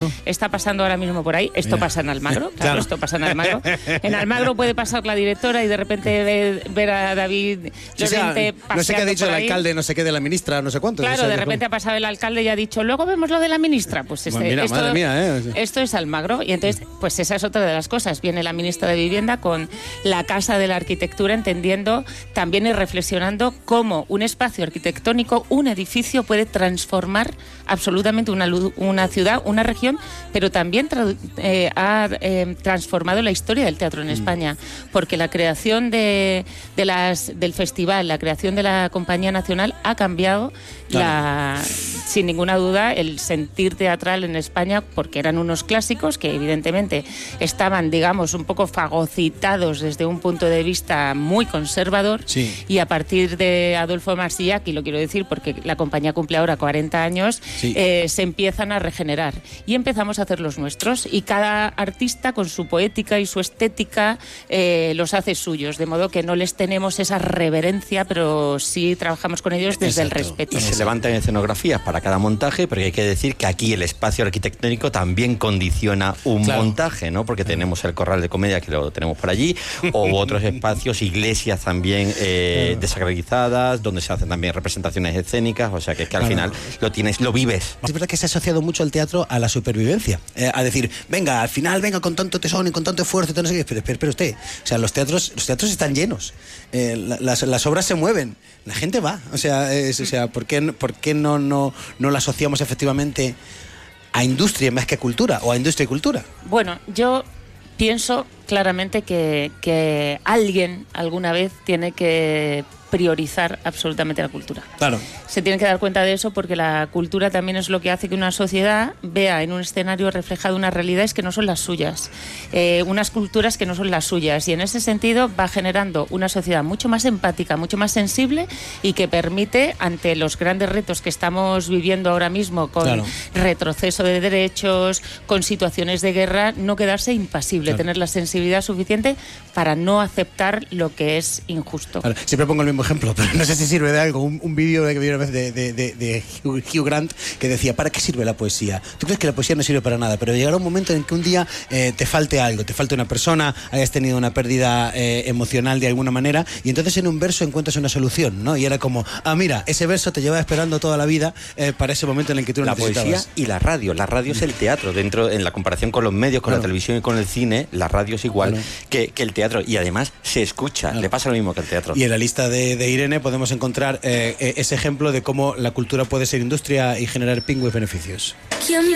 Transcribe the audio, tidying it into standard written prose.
está pasando ahora mismo por ahí. Esto pasa en Almagro, claro, esto pasa en Almagro. En Almagro puede pasar la directora y de repente ver a David Llorente paseando. No sé qué ha dicho el alcalde, no sé qué de la ministra, no sé cuánto. Claro, de repente ha pasado el alcalde y ha dicho, luego vemos lo de la ministra. Pues madre mía, esto es Almagro. Y entonces, pues esa es otra de las cosas. Viene la ministra de Vivienda con la Casa de la Arquitectura, entendiendo también y reflexionando cómo un espacio arquitectónico, un edificio puede transformar absolutamente una ciudad, una región, pero también ha transformado la historia del teatro en España, porque la creación del festival, la creación de la Compañía Nacional ha cambiado sin ninguna duda el sentir teatral en España, porque eran unos clásicos que evidentemente estaban, digamos, un poco fagocitados desde un punto de vista muy conservador, y a partir de Adolfo Marsillach, y lo quiero decir porque la compañía cumple ahora 40 años, se empiezan a regenerar y empezamos a hacer los nuestros, y cada artista con su poética y su estética los hace suyos, de modo que no les tenemos esa reverencia, pero sí trabajamos con ellos desde el respeto. Y se levantan escenografías para cada montaje, porque hay que decir que aquí el espacio arquitectónico también condiciona un montaje, ¿no? Porque tenemos el Corral de Comedia, que lo tenemos por allí, o otros espacios, iglesias también desacreditadas, donde se hacen también representaciones escénicas, o sea que al final lo vives. Es verdad que se ha asociado mucho el teatro a la supervivencia, a decir, venga, al final, venga, con tanto tesón y con tanto esfuerzo, no sé qué, pero usted, o sea, los teatros están llenos, las obras se mueven, la gente va, o sea, ¿por qué no la asociamos efectivamente a industria más que a cultura, o a industria y cultura? Bueno, yo pienso claramente que alguien alguna vez tiene que priorizar absolutamente la cultura. Claro. Se tienen que dar cuenta de eso, porque la cultura también es lo que hace que una sociedad vea en un escenario reflejado unas realidades que no son las suyas, unas culturas que no son las suyas, y en ese sentido va generando una sociedad mucho más empática, mucho más sensible, y que permite, ante los grandes retos que estamos viviendo ahora mismo, con retroceso de derechos, con situaciones de guerra, no quedarse impasible, tener la sensibilidad suficiente para no aceptar lo que es injusto. Claro. Siempre pongo el mismo ejemplo, pero no sé si sirve de algo. Un vídeo que vi una vez de Hugh Grant, que decía, ¿para qué sirve la poesía? Tú crees que la poesía no sirve para nada, pero llegará un momento en que un día te falte algo, te falte una persona, hayas tenido una pérdida emocional de alguna manera, y entonces en un verso encuentras una solución, ¿no? Y era como, mira, ese verso te lleva esperando toda la vida para ese momento en el que tú lo necesitabas. La poesía y la radio. La radio es el teatro, en la comparación con los medios, con la televisión y con el cine, la radio es igual que el teatro, y además se escucha, le pasa lo mismo que el teatro. Y en la lista de Irene podemos encontrar ese ejemplo de cómo la cultura puede ser industria y generar pingües beneficios.